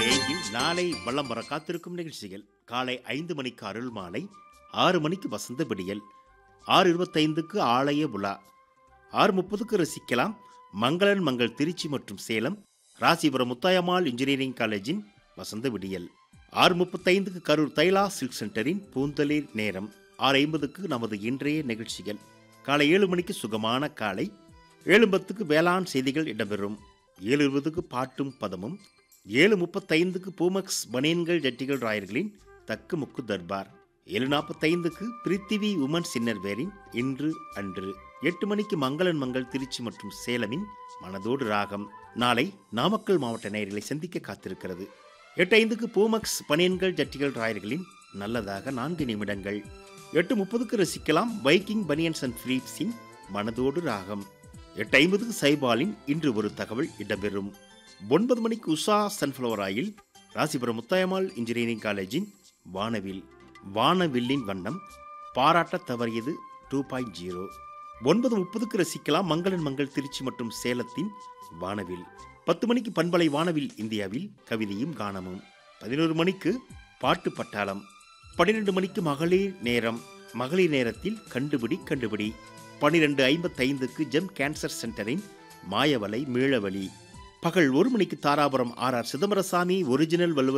நேயர்கள் நாளை வலம் வர காத்திருக்கும் நிகழ்ச்சிகள் காலை 5 மணிக்கு அருள் மாலை, 6 மணிக்கு வசந்த விடியல், 6:25க்கு ஆலய உலா, 6:30க்கு ரசிக்கலாம் மங்களன் மங்கள் திருச்சி மற்றும் சேலம் ராசிபுரம் முத்தாயம்மாள் இன்ஜினியரிங் காலேஜின் வசந்த விடியல், 6:35க்கு கரூர் தைலா சில்க் சென்டரின் பூந்தளிர் நேரம், 6:50க்கு நமது இன்றைய நிகழ்ச்சிகள், காலை 7 மணிக்கு சுகமான காலை, 7:10க்கு வேளாண் செய்திகள் இடம்பெறும், 7:20க்கு பாட்டும் பதமும், 7:35க்கு பூமக்ஸ் பனியன்கள் ஜட்டிகள் ராயர்களின் தக்கு முக்கு தர்பார், 7:45க்கு பிரித்திவி உமன்ஸ் இன்னர்வேரின் இன்று அன்று, 8 மணிக்கு மங்களன் மங்கள் திருச்சி மற்றும் சேலமின் மனதோடு ராகம் நாளை நாமக்கல் மாவட்ட நேயர்களை சந்திக்க காத்திருக்கிறது. 8:05க்கு பூமக்ஸ் பனியன்கள் ஜட்டிகள் ராயர்களின் நல்லதாக 4 நிமிடங்கள், 8:30க்கு ரசிக்கலாம் வைக்கிங் பனியன்ஸ் அண்ட் ஃப்ரீப்ஸின் மனதோடு ராகம், 8:50க்கு சைபாலின் இன்று ஒரு தகவல் இடம்பெறும், 9 மணிக்கு Usha sunflower oil Rasipuram Muthayammal engineering காலேஜின் வானவில், வானவில்லின் வண்ணம் பாராட்ட தவறியது 2.0, 9:30க்கு ரசிக்கலாம் மங்களன் மங்கள் திருச்சி மற்றும் சேலத்தின் வானவில், 10 மணிக்கு பண்பலை வானவில் இந்தியாவில் கவிதையும் கானமும், 11 மணிக்கு பாட்டு பட்டாளம், 12 மணிக்கு மகளிர் நேரம், மகளிர் நேரத்தில் கண்டுபிடி கண்டுபிடி, 12:55க்கு ஜெம் கேன்சர் சென்டரின் மாயவலை மீளவழி, பகல் 1 மணிக்கு தாராபுரம் ஆர் சிதம்பரசாமி ஒரிஜினல் வள்ளுவர்